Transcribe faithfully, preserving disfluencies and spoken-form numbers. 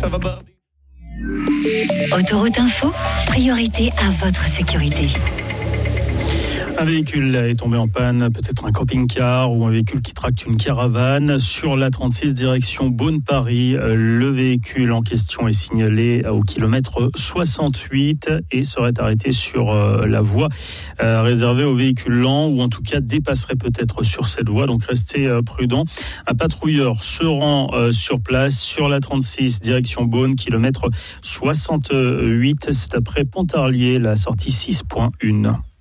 ça va pas. Autoroute Info, priorité à votre sécurité. Un véhicule est tombé en panne, peut-être un camping-car ou un véhicule qui tracte une caravane sur la trente-six direction Beaune-Paris. Le véhicule en question est signalé au kilomètre soixante-huit et serait arrêté sur la voie réservée aux véhicules lents ou en tout cas dépasserait peut-être sur cette voie. Donc restez prudents. Un patrouilleur se rend sur place sur la trente-six direction Beaune, kilomètre soixante-huit. C'est après Pontarlier, la sortie six point un.